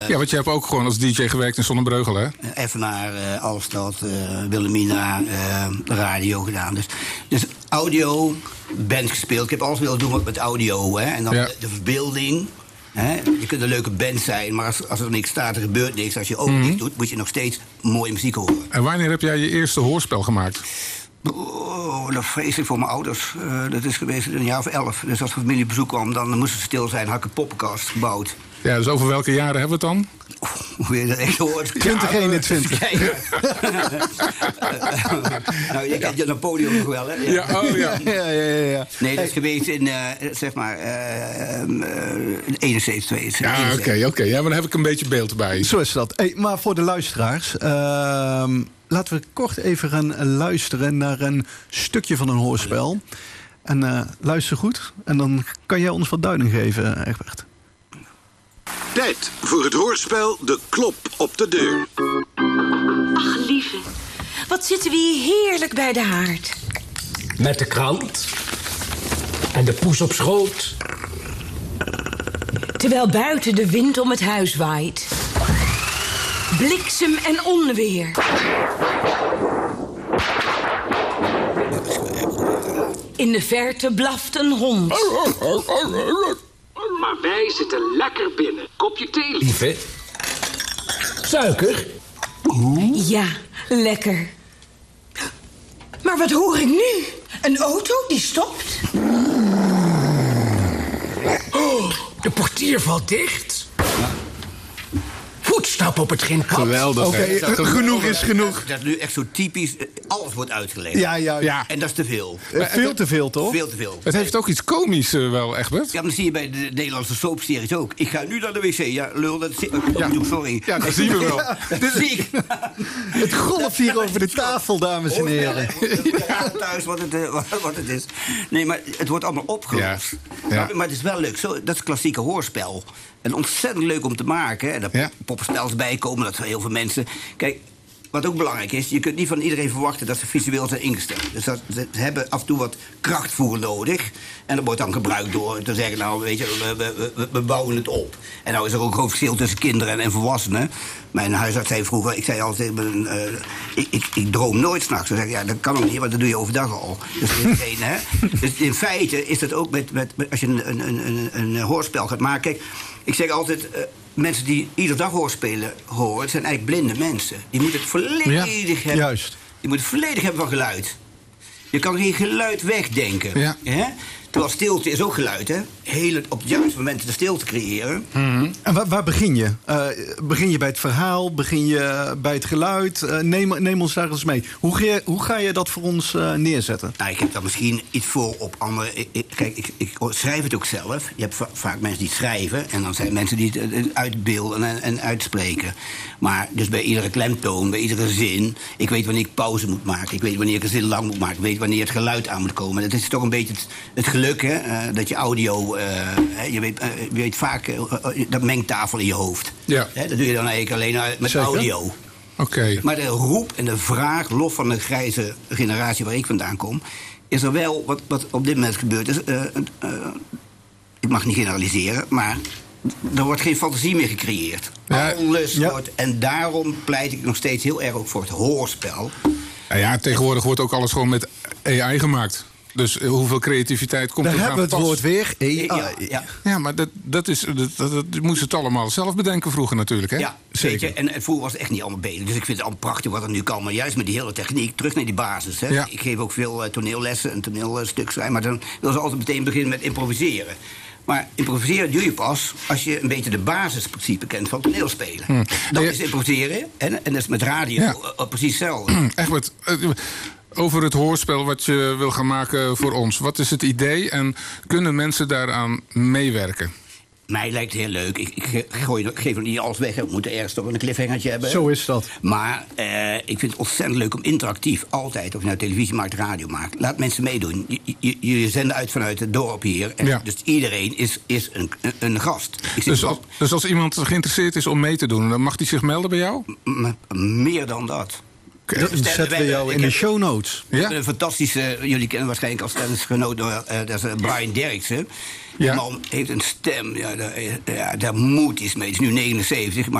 Ja, want je hebt ook gewoon als DJ gewerkt in Zonnebreugel, hè? Evenaar, Alstad, Wilhelmina, radio gedaan. Dus audio, band gespeeld. Ik heb alles willen doen met audio, hè. En dan de verbeelding. Hè? Je kunt een leuke band zijn, maar als er niks staat, er gebeurt niks. Als je ook niks doet, moet je nog steeds mooie muziek horen. En wanneer heb jij je eerste hoorspel gemaakt? Oh, dat vreselijk voor mijn ouders. Dat is geweest in een jaar of 11. Dus als familie op bezoek kwam, dan moesten ze stil zijn. Had ik een poppenkast gebouwd. Ja, dus over welke jaren hebben we het dan? Hoe je dat echt hoort. 2021. Nou, je kent Napoleon nog wel, hè? Ja, oh ja. Ja. Nee, dat is geweest in, zeg maar, 71, 72. Ja, oké. Ja, maar dan heb ik een beetje beeld bij. Zo is dat. Hey, maar voor de luisteraars, laten we kort even gaan luisteren naar een stukje van een hoorspel. En luister goed. En dan kan jij ons wat duiding geven, Egbert. Tijd voor het hoorspel De Klop op de Deur. Ach, lieve. Wat zitten we hier heerlijk bij de haard. Met de krant. En de poes op schoot. Terwijl buiten de wind om het huis waait. Bliksem en onweer. In de verte blaft een hond. Maar wij zitten lekker binnen. Kopje thee, lieve. Suiker? Ja, lekker. Maar wat hoor ik nu? Een auto die stopt? Oh, de portier valt dicht. Voetstappen op het grindpad. Geweldig. Oké, genoeg is genoeg. Dat is nu echt zo typisch. Alles wordt uitgelegd. Ja. En dat is te veel. Veel te veel, toch? Veel te veel. Het heeft ook iets komisch wel, Egbert. Ja, maar dat zie je bij de Nederlandse soapseries ook. Ik ga nu naar de wc. Ja, lul, dat zie ik. Sorry. Ja, dat zien we wel. Dat zie ik. Het golf hier over de tafel, dames en heren. Thuis wat het is. Nee, maar het wordt allemaal opgelost. Ja. Maar het is wel leuk. Dat is een klassieke hoorspel. En ontzettend leuk om te maken. En er poppenspels bij komen, dat voor heel veel mensen. Kijk, wat ook belangrijk is, je kunt niet van iedereen verwachten dat ze visueel zijn ingesteld. Dus ze hebben af en toe wat krachtvoer nodig. En dat wordt dan gebruikt door te zeggen, nou, weet je, we bouwen het op. En nou is er ook een groot verschil tussen kinderen en volwassenen. Mijn huisarts zei vroeger, ik zei altijd, ik droom nooit s'nachts. Dan zeg ik, ja, dat kan ook niet, want dat doe je overdag al. Dus in feite is dat ook als je een hoorspel gaat maken. Kijk, ik zeg altijd, mensen die iedere dag hoorspelen horen, zijn eigenlijk blinde mensen. Die moeten het volledig hebben. Juist. Die moeten het volledig hebben van geluid. Je kan geen geluid wegdenken. Ja. Hè? Terwijl stilte is ook geluid, hè? Op het juiste moment de stilte creëren. En waar begin je? Begin je bij het verhaal? Begin je bij het geluid? Neem ons daar eens mee. Hoe ga je dat voor ons neerzetten? Nou, ik heb daar misschien iets voor op andere. Kijk, ik schrijf het ook zelf. Je hebt vaak mensen die het schrijven. En dan zijn mensen die het uitbeelden en uitspreken. Maar dus bij iedere klemtoon, bij iedere zin. Ik weet wanneer ik pauze moet maken. Ik weet wanneer ik een zin lang moet maken. Ik weet wanneer het geluid aan moet komen. Dat is toch een beetje het geluk, hè? Dat je audio. Je weet vaak dat mengtafel in je hoofd. Ja. Dat doe je dan eigenlijk alleen met Zeker. audio. Oké. Maar de roep en de vraag, los van de grijze generatie waar ik vandaan kom, is er wel wat op dit moment gebeurt. Ik mag niet generaliseren, maar er wordt geen fantasie meer gecreëerd. Ja. Alles wordt. En daarom pleit ik nog steeds heel erg ook voor het hoorspel. Nou ja, tegenwoordig wordt ook alles gewoon met AI gemaakt. Dus hoeveel creativiteit komt Daar er hebben we het woord weer. Ja. Ja, maar dat moest het allemaal zelf bedenken vroeger natuurlijk, hè? Ja, zeker. En vroeger was het echt niet allemaal beter. Dus ik vind het allemaal prachtig wat er nu kan. Maar juist met die hele techniek, terug naar die basis. Hè. Ja. Ik geef ook veel toneellessen en toneelstuk schrijven. Maar dan wil ze altijd meteen beginnen met improviseren. Maar improviseren doe je pas als je een beetje de basisprincipe kent van toneelspelen. Dat is improviseren. En dat is met radio precies hetzelfde. Egbert, over het hoorspel wat je wil gaan maken voor ons. Wat is het idee en kunnen mensen daaraan meewerken? Mij lijkt het heel leuk. Ik geef nog niet alles weg. We moeten ergens toch een cliffhangertje hebben. Zo is dat. Maar ik vind het ontzettend leuk om interactief, altijd, of je nou televisie maakt, radio maakt. Laat mensen meedoen. Je zendt uit vanuit het dorp hier. En dus iedereen is een gast. Dus als iemand geïnteresseerd is om mee te doen, dan mag hij zich melden bij jou? Meer dan dat. Dan zetten we jou in de show notes. Ja? Een fantastische, jullie kennen waarschijnlijk als tennisgenoot, dat is Brian Derksen. Die man heeft een stem, daar moet iets mee. Hij is nu 79, maar